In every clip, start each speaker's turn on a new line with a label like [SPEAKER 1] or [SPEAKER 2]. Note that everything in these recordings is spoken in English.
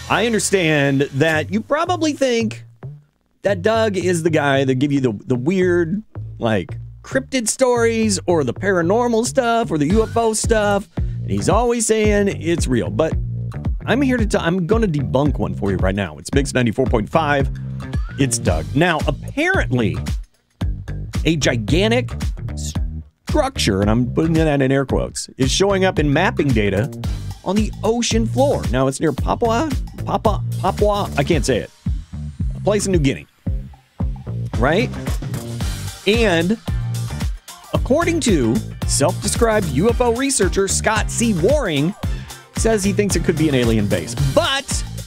[SPEAKER 1] I understand that you probably think that Doug is the guy that give you the weird, like, cryptid stories or the paranormal stuff or the UFO stuff. And he's always saying it's real. But I'm here to I'm going to debunk one for you right now. It's Mix 94.5. It's Doug. Now, apparently, a gigantic structure, and I'm putting that in air quotes, is showing up in mapping data on the ocean floor. Now, it's near Papua, I can't say it. A place in New Guinea. Right? And according to self-described UFO researcher Scott C. Waring, says he thinks it could be an alien base. But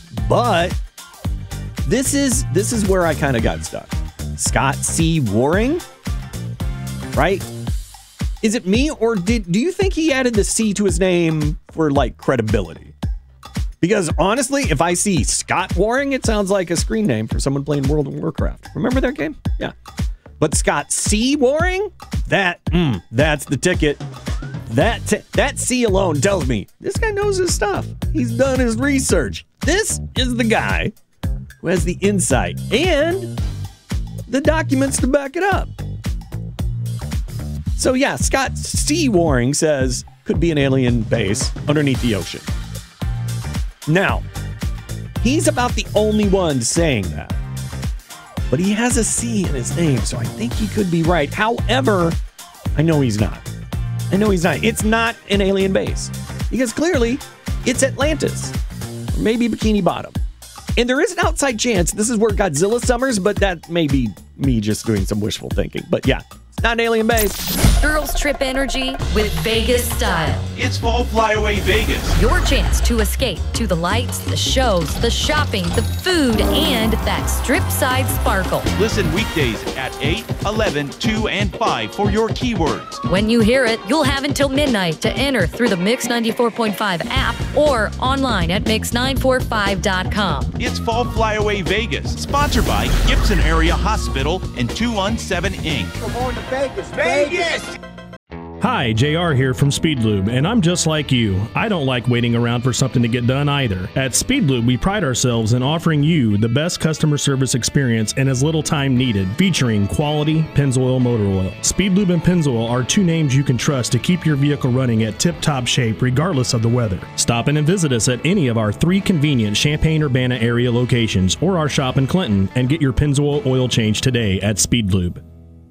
[SPEAKER 1] this is where I kind of got stuck. Scott C. Waring? Right? Is it me, or do you think he added the C to his name for, like, credibility? Because honestly, if I see Scott Waring, it sounds like a screen name for someone playing World of Warcraft. Remember that game? Yeah. But Scott C. Waring? That's the ticket. That C alone tells me this guy knows his stuff. He's done his research. This is the guy who has the insight and the documents to back it up. So yeah, Scott C. Waring says could be an alien base underneath the ocean. Now, he's about the only one saying that. But he has a C in his name, so I think he could be right. However, I know he's not. It's not an alien base. Because clearly, it's Atlantis. Or maybe Bikini Bottom. And there is an outside chance this is where Godzilla summers, but that may be me just doing some wishful thinking. But yeah, it's not an alien base.
[SPEAKER 2] Girls Trip Energy with Vegas style.
[SPEAKER 3] It's Fall Flyaway Vegas.
[SPEAKER 2] Your chance to escape to the lights, the shows, the shopping, the food, and that strip side sparkle.
[SPEAKER 3] Listen weekdays at 8, 11, 2, and 5 for your keywords.
[SPEAKER 2] When you hear it, you'll have until midnight to enter through the Mix 94.5 app or online at mix945.com.
[SPEAKER 3] It's Fall Flyaway Vegas, sponsored by Gibson Area Hospital and 217 Inc.
[SPEAKER 4] We're going to Vegas. Vegas!
[SPEAKER 5] Hi, JR here from Speedlube, and I'm just like you. I don't like waiting around for something to get done either. At Speedlube, we pride ourselves in offering you the best customer service experience in as little time needed, featuring quality Pennzoil motor oil. Speedlube and Pennzoil are two names you can trust to keep your vehicle running at tip-top shape regardless of the weather. Stop in and visit us at any of our 3 convenient Champaign-Urbana area locations or our shop in Clinton and get your Pennzoil oil change today at Speedlube.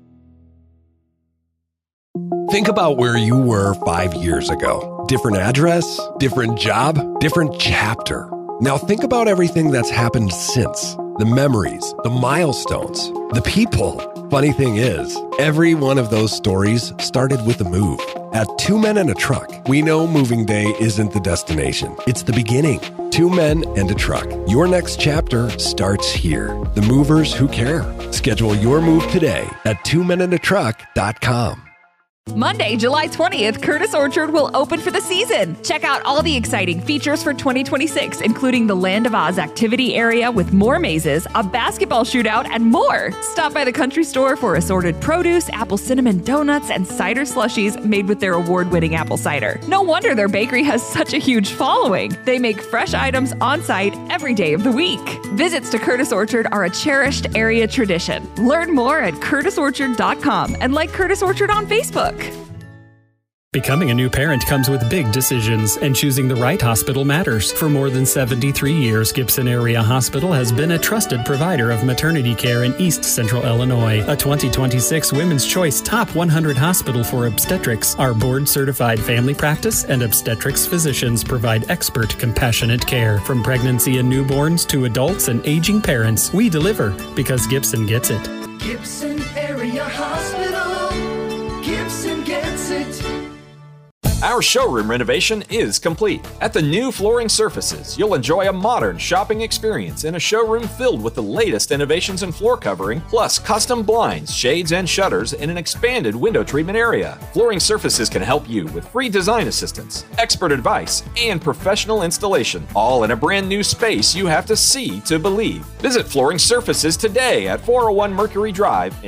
[SPEAKER 6] Think about where you were 5 years ago. Different address, different job, different chapter. Now think about everything that's happened since. The memories, the milestones, the people. Funny thing is, every one of those stories started with a move. At 2 Men and a Truck, we know moving day isn't the destination. It's the beginning. 2 Men and a Truck. Your next chapter starts here. The movers who care. Schedule your move today at 2menandatruck.com.
[SPEAKER 7] Monday, July 20th, Curtis Orchard will open for the season. Check out all the exciting features for 2026, including the Land of Oz activity area with more mazes, a basketball shootout, and more. Stop by the country store for assorted produce, apple cinnamon donuts, and cider slushies made with their award-winning apple cider. No wonder their bakery has such a huge following. They make fresh items on site every day of the week. Visits to Curtis Orchard are a cherished area tradition. Learn more at curtisorchard.com and like Curtis Orchard on Facebook.
[SPEAKER 8] Becoming a new parent comes with big decisions, and choosing the right hospital matters. For more than 73 years, Gibson Area Hospital has been a trusted provider of maternity care in East Central Illinois. A 2026 Women's Choice Top 100 Hospital for Obstetrics. Our board-certified family practice and obstetrics physicians provide expert, compassionate care. From pregnancy and newborns to adults and aging parents, we deliver because Gibson gets it.
[SPEAKER 9] Gibson Area Hospital. Gibson gets it.
[SPEAKER 10] Our showroom renovation is complete. At the new Flooring Surfaces, you'll enjoy a modern shopping experience in a showroom filled with the latest innovations in floor covering, plus custom blinds, shades, and shutters in an expanded window treatment area. Flooring Surfaces can help you with free design assistance, expert advice, and professional installation, all in a brand new space you have to see to believe. Visit Flooring Surfaces today at 401 Mercury Drive in